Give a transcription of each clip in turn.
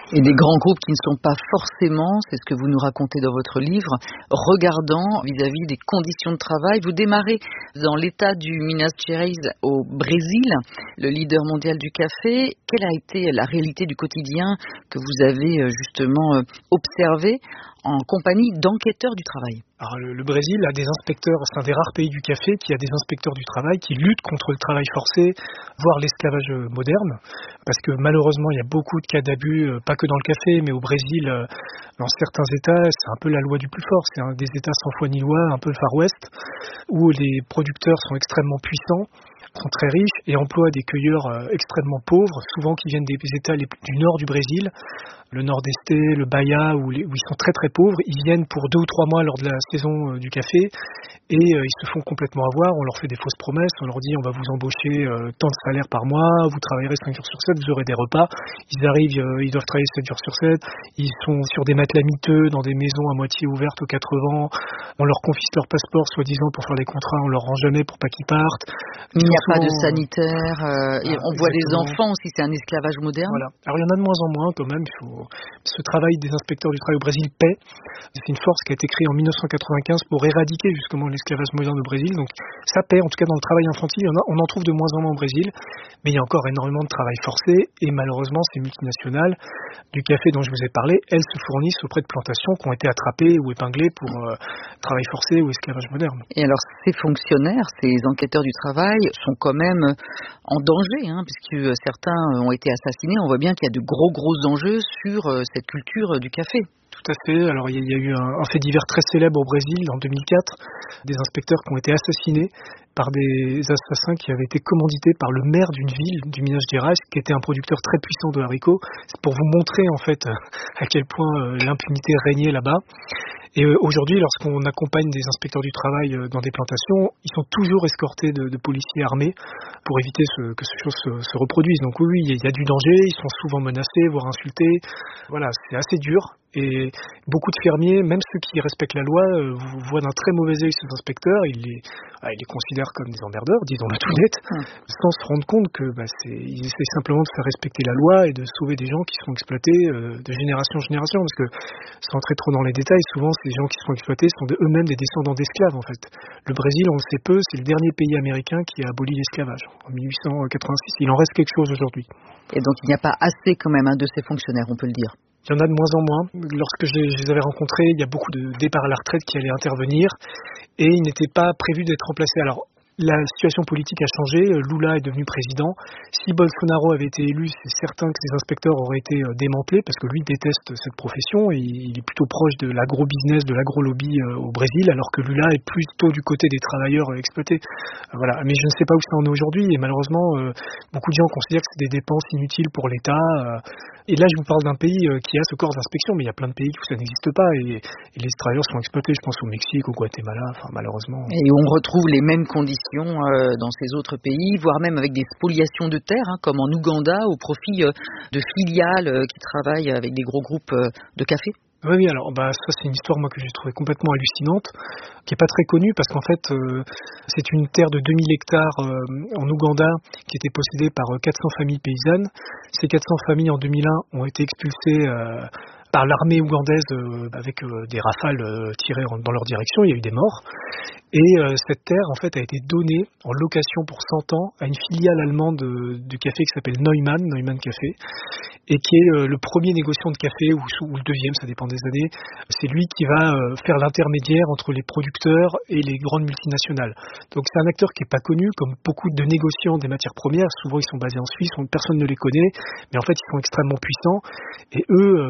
Et des grands groupes qui ne sont pas forcément, c'est ce que vous nous racontez dans votre livre, regardant vis-à-vis des conditions de travail. Vous démarrez dans l'état du Minas Gerais au Brésil, le leader mondial du café. Quelle a été la réalité du quotidien que vous avez justement observé en compagnie d'enquêteurs du travail? Alors, le Brésil a des inspecteurs, c'est un des rares pays du café qui a des inspecteurs du travail qui luttent contre le travail forcé, voire l'esclavage moderne, parce que malheureusement il y a beaucoup de cas d'abus, pas que dans le café, mais au Brésil, dans certains États, c'est un peu la loi du plus fort, c'est un des États sans foi ni loi, un peu le Far West, où les producteurs sont extrêmement puissants, sont très riches et emploient des cueilleurs extrêmement pauvres, souvent qui viennent des États du nord du Brésil, le Nord-Est, le Bahia, où ils sont très très pauvres. Ils viennent pour 2 ou 3 mois lors de la saison du café et ils se font complètement avoir. On leur fait des fausses promesses, on leur dit on va vous embaucher tant de salaire par mois, vous travaillerez 5 jours sur 7, vous aurez des repas. Ils arrivent, ils doivent travailler 7 jours sur 7, ils sont sur des matelas miteux dans des maisons à moitié ouvertes aux 4 vents, on leur confisque leur passeport soi-disant pour faire des contrats, on leur rend jamais pour pas qu'ils partent. Il n'y a pas de sanitaire, on voit les enfants aussi, c'est un esclavage moderne. Voilà. Alors il y en a de moins en moins quand même, ce travail des inspecteurs du travail au Brésil paie. C'est une force qui a été créée en 1995 pour éradiquer justement l'esclavage moderne au Brésil. Donc ça paie, en tout cas dans le travail infantile, on en trouve de moins en moins au Brésil, mais il y a encore énormément de travail forcé et malheureusement ces multinationales du café dont je vous ai parlé, elles se fournissent auprès de plantations qui ont été attrapées ou épinglées pour travail forcé ou esclavage moderne. Et alors ces fonctionnaires, ces enquêteurs du travail sont quand même en danger, puisque certains ont été assassinés. On voit bien qu'il y a de gros enjeux sur cette culture du café. Tout à fait. Alors il y a eu un fait divers très célèbre au Brésil en 2004, des inspecteurs qui ont été assassinés par des assassins qui avaient été commandités par le maire d'une ville du Minas Gerais, qui était un producteur très puissant de haricots. C'est pour vous montrer en fait à quel point l'impunité régnait là-bas. Et aujourd'hui, lorsqu'on accompagne des inspecteurs du travail dans des plantations, ils sont toujours escortés de policiers armés pour éviter que ces choses se reproduisent. Donc oui, il y a du danger, ils sont souvent menacés, voire insultés. Voilà, c'est assez dur. Et beaucoup de fermiers, même ceux qui respectent la loi, voient d'un très mauvais œil ces inspecteurs. Ils les considèrent comme des emmerdeurs, disons-le tout net, sans se rendre compte que ils essaient simplement de faire respecter la loi et de sauver des gens qui sont exploités de génération en génération. Parce que, sans entrer trop dans les détails, souvent ces gens qui sont exploités sont eux-mêmes des descendants d'esclaves en fait. Le Brésil, on le sait peu, c'est le dernier pays américain qui a aboli l'esclavage en 1886. Il en reste quelque chose aujourd'hui. Et donc il n'y a pas assez quand même de ces fonctionnaires, on peut le dire. Il y en a de moins en moins. Lorsque je les avais rencontrés, il y a beaucoup de départs à la retraite qui allaient intervenir et ils n'étaient pas prévus d'être remplacés. Alors, la situation politique a changé, Lula est devenu président. Si Bolsonaro avait été élu, c'est certain que ces inspecteurs auraient été démantelés parce que lui déteste cette profession. Il est plutôt proche de l'agro-business, de l'agro-lobby au Brésil, alors que Lula est plutôt du côté des travailleurs exploités. Voilà. Mais je ne sais pas où ça en est aujourd'hui et malheureusement, beaucoup de gens considèrent que c'est des dépenses inutiles pour l'État. Et là, je vous parle d'un pays qui a ce corps d'inspection, mais il y a plein de pays où ça n'existe pas et les travailleurs sont exploités, je pense au Mexique, au Guatemala, malheureusement. Et on retrouve les mêmes conditions dans ces autres pays, voire même avec des spoliations de terres, comme en Ouganda, au profit de filiales qui travaillent avec des gros groupes de café. Oui, alors ça c'est une histoire moi que j'ai trouvée complètement hallucinante, qui est pas très connue parce qu'en fait c'est une terre de 2000 hectares en Ouganda qui était possédée par 400 familles paysannes. Ces 400 familles en 2001 ont été expulsées par l'armée ougandaise avec des rafales tirées dans leur direction. Il y a eu des morts. Et cette terre en fait a été donnée en location pour 100 ans à une filiale allemande du café qui s'appelle Neumann Café, et qui est le premier négociant de café ou le deuxième, ça dépend des années. C'est lui qui va faire l'intermédiaire entre les producteurs et les grandes multinationales. Donc c'est un acteur qui est pas connu, comme beaucoup de négociants des matières premières. Souvent ils sont basés en Suisse, personne ne les connaît, mais en fait ils sont extrêmement puissants. Et eux,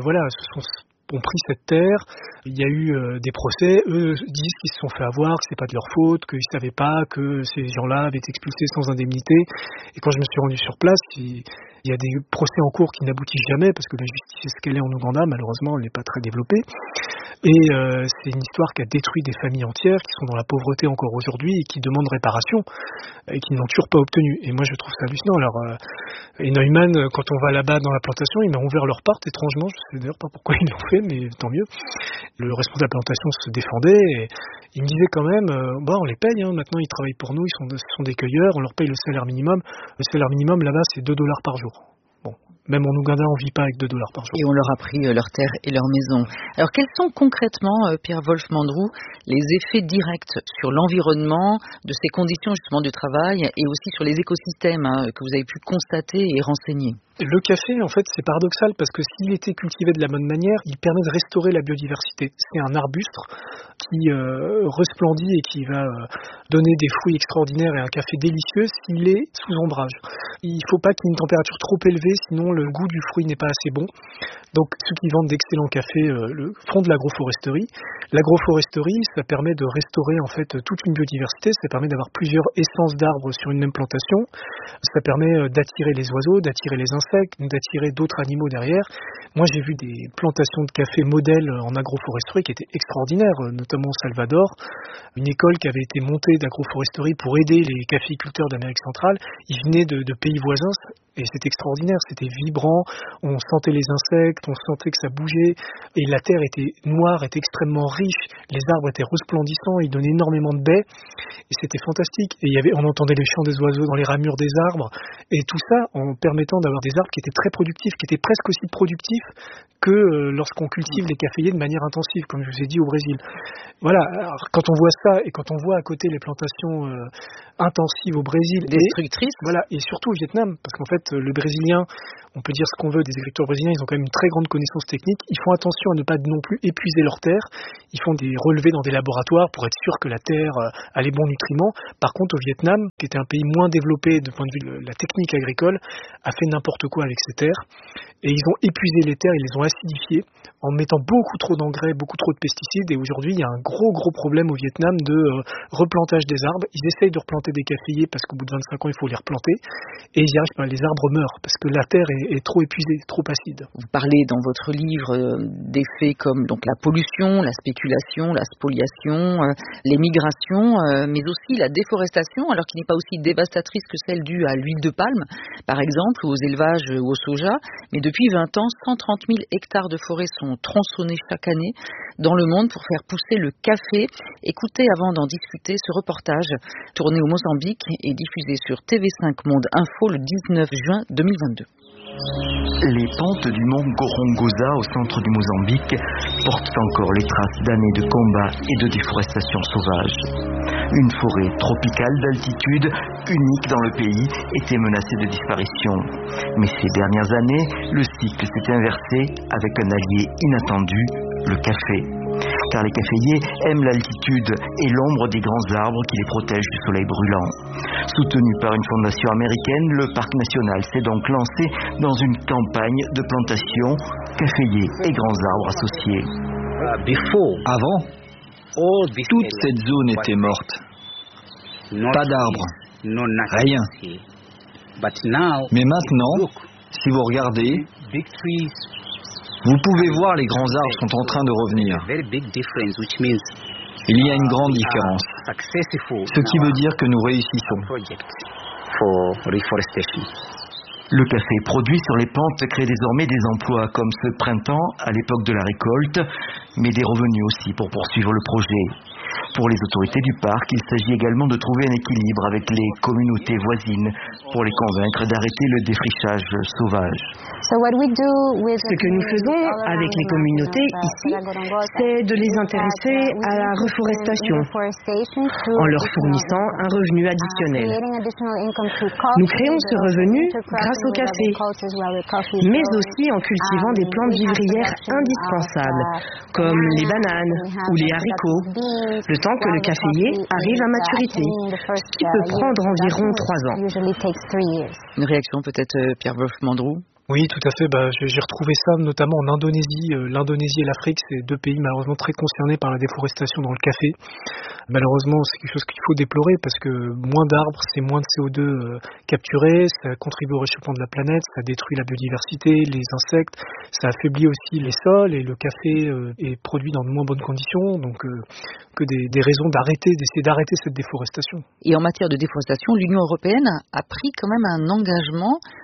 ont pris cette terre, il y a eu des procès, eux disent qu'ils se sont fait avoir, que c'est pas de leur faute, qu'ils savaient pas que ces gens-là avaient été expulsés sans indemnité. Et quand je me suis rendu sur place, il y a des procès en cours qui n'aboutissent jamais parce que la justice est ce qu'elle est en Ouganda, malheureusement elle n'est pas très développée. Et c'est une histoire qui a détruit des familles entières qui sont dans la pauvreté encore aujourd'hui et qui demandent réparation et qui n'ont toujours pas obtenu. Et moi je trouve ça hallucinant. Alors, et Neumann, quand on va là-bas dans la plantation, ils m'ont ouvert leurs portes étrangement, je sais d'ailleurs pas pourquoi ils l'ont fait, mais tant mieux. Le responsable de la plantation se défendait et il me disait quand même, on les paye, maintenant ils travaillent pour nous, ce sont des cueilleurs, on leur paye le salaire minimum. Le salaire minimum là-bas c'est $2 par jour. Bon, Même en Ouganda, on ne vit pas avec $2 par jour. Et on leur a pris leurs terres et leurs maisons. Alors, quels sont concrètement, Pierre-Wolf Mandrou, les effets directs sur l'environnement de ces conditions justement de travail et aussi sur les écosystèmes que vous avez pu constater et renseigner? Le café, en fait, c'est paradoxal parce que s'il était cultivé de la bonne manière, il permet de restaurer la biodiversité. C'est un arbuste qui resplendit et qui va donner des fruits extraordinaires et un café délicieux s'il est sous ombrage. Il ne faut pas qu'il y ait une température trop élevée, sinon le goût du fruit n'est pas assez bon. Donc ceux qui vendent d'excellents cafés font de l'agroforesterie. L'agroforesterie, ça permet de restaurer en fait toute une biodiversité, ça permet d'avoir plusieurs essences d'arbres sur une même plantation, ça permet d'attirer les oiseaux, d'attirer les insectes, d'attirer d'autres animaux derrière. Moi j'ai vu des plantations de café modèles en agroforesterie qui étaient extraordinaires, notamment au Salvador, une école qui avait été montée d'agroforesterie pour aider les caféiculteurs d'Amérique centrale. Ils venaient de pays voisins et c'était extraordinaire, c'était vibrant, on sentait les insectes, on sentait que ça bougeait et la terre était noire, était extrêmement riche, les arbres étaient resplendissants, ils donnaient énormément de baies et c'était fantastique. Et on entendait les chants des oiseaux dans les ramures des arbres et tout ça en permettant d'avoir des arbres qui étaient très productifs, qui étaient presque aussi productifs que lorsqu'on cultive les caféiers de manière intensive, comme je vous ai dit au Brésil. Voilà, alors, quand on voit ça et quand on voit à côté les plantations intensives au Brésil, destructrices, voilà, et surtout au Vietnam, parce qu'en fait le Brésilien, on peut dire ce qu'on veut des agriculteurs brésiliens, ils ont quand même une très grande connaissance technique, ils font attention à ne pas non plus épuiser leur terre, ils font des relevés dans des laboratoires pour être sûr que la terre a les bons nutriments. Par contre au Vietnam, qui était un pays moins développé de point de vue de la technique agricole, a fait n'importe quoi avec ses terres, et ils ont épuisé les terres, ils les ont acidifiées en mettant beaucoup trop d'engrais, beaucoup trop de pesticides, et aujourd'hui il y a un gros problème au Vietnam de replantage des arbres. Ils essayent de replanter des caféiers parce qu'au bout de 25 ans il faut les replanter, et ils y arrivent pas, les arbres meurent parce que la terre est trop épuisée, trop acide. Vous parlez dans votre livre d'effets comme donc la pollution, la spéculation, la spoliation, les migrations, mais aussi la déforestation, alors qui n'est pas aussi dévastatrice que celle due à l'huile de palme, par exemple, ou aux élevages ou au soja. Mais depuis 20 ans, 130 000 hectares de forêt sont tronçonnés chaque année dans le monde pour faire pousser le café. Écoutez avant d'en discuter ce reportage tourné au Mozambique et diffusé sur TV5 Monde Info le 19 juin 2022. Les pentes du mont Gorongosa au centre du Mozambique portent encore les traces d'années de combats et de déforestation sauvage. Une forêt tropicale d'altitude, unique dans le pays, était menacée de disparition. Mais ces dernières années, le cycle s'est inversé avec un allié inattendu, le café. Car les caféiers aiment l'altitude et l'ombre des grands arbres qui les protègent du soleil brûlant. Soutenu par une fondation américaine, le parc national s'est donc lancé dans une campagne de plantation, caféiers et grands arbres associés. Avant, toute cette zone était morte. Pas d'arbres, rien. Mais maintenant, si vous regardez, vous pouvez voir les grands arbres sont en train de revenir. Il y a une grande différence, ce qui veut dire que nous réussissons. Le café produit sur les pentes crée désormais des emplois comme ce printemps à l'époque de la récolte, mais des revenus aussi pour poursuivre le projet. Pour les autorités du parc, il s'agit également de trouver un équilibre avec les communautés voisines pour les convaincre d'arrêter le défrichage sauvage. Ce que nous faisons avec les communautés ici, c'est de les intéresser à la reforestation en leur fournissant un revenu additionnel. Nous créons ce revenu grâce au café, mais aussi en cultivant des plantes vivrières indispensables, comme les bananes ou les haricots, le temps que le caféier arrive à maturité, ce qui peut prendre environ 3 ans. Une réaction peut-être, Pierre-Wolf Mandrou? Oui, tout à fait. J'ai retrouvé ça notamment en Indonésie. L'Indonésie et l'Afrique, c'est deux pays malheureusement très concernés par la déforestation dans le café. Malheureusement, c'est quelque chose qu'il faut déplorer parce que moins d'arbres, c'est moins de CO2 capturé, ça contribue au réchauffement de la planète, ça détruit la biodiversité, les insectes, ça affaiblit aussi les sols et le café est produit dans de moins bonnes conditions, donc que des raisons d'essayer d'arrêter cette déforestation. Et en matière de déforestation, l'Union européenne a pris quand même un engagement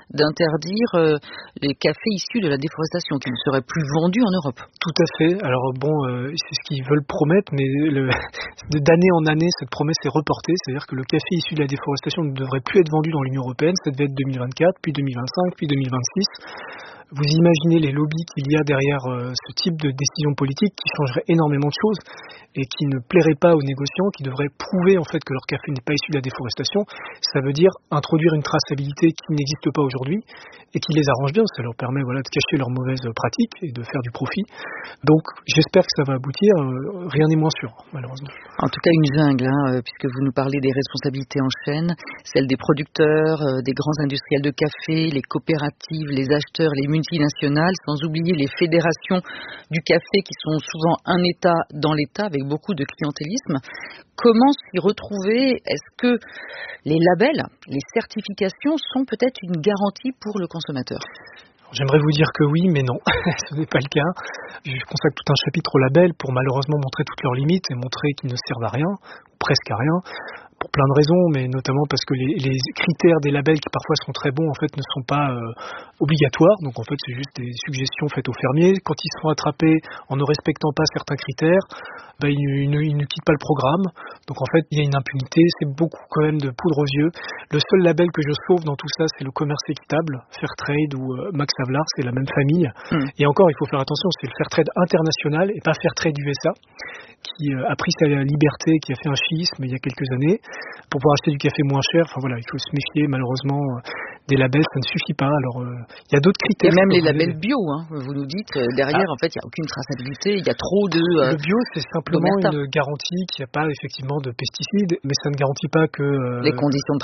d'interdire les cafés issus de la déforestation, qui ne seraient plus vendus en Europe. Tout à fait. Alors c'est ce qu'ils veulent promettre, mais d'année en année, cette promesse est reportée. C'est-à-dire que le café issu de la déforestation ne devrait plus être vendu dans l'Union européenne. Ça devait être 2024, puis 2025, puis 2026. Vous imaginez les lobbies qu'il y a derrière ce type de décision politique qui changerait énormément de choses et qui ne plairait pas aux négociants, qui devraient prouver en fait que leur café n'est pas issu de la déforestation. Ça veut dire introduire une traçabilité qui n'existe pas aujourd'hui et qui les arrange bien. Ça leur permet de cacher leurs mauvaises pratiques et de faire du profit. Donc j'espère que ça va aboutir. Rien n'est moins sûr, malheureusement. En tout cas, une jungle, puisque vous nous parlez des responsabilités en chaîne, celles des producteurs, des grands industriels de café, les coopératives, les acheteurs, les multinationales, sans oublier les fédérations du café qui sont souvent un État dans l'État avec beaucoup de clientélisme. Comment s'y retrouver? Est-ce que les labels, les certifications sont peut-être une garantie pour le consommateur? J'aimerais vous dire que oui, mais non, ce n'est pas le cas. Je consacre tout un chapitre aux labels pour malheureusement montrer toutes leurs limites et montrer qu'ils ne servent à rien, ou presque à rien, pour plein de raisons, mais notamment parce que les critères des labels qui parfois sont très bons en fait ne sont pas obligatoires. Donc en fait c'est juste des suggestions faites aux fermiers. Quand ils sont attrapés en ne respectant pas certains critères, ils ne quittent pas le programme. Donc en fait il y a une impunité, c'est beaucoup quand même de poudre aux yeux. Le seul label que je sauve dans tout ça, c'est le commerce équitable, Fairtrade ou Max Havelaar, c'est la même famille. Et encore il faut faire attention, c'est le Fairtrade international et pas Fairtrade USA, qui a pris sa liberté, qui a fait un schisme il y a quelques années pour pouvoir acheter du café moins cher. Enfin voilà, il faut se méfier malheureusement des labels, ça ne suffit pas. Alors il y a d'autres critères. Et même les labels bio, vous nous dites, derrière en fait il n'y a aucune traçabilité, il y a trop de... Le bio c'est simplement une garantie qu'il n'y a pas effectivement de pesticides, mais ça ne garantit pas que... les conditions de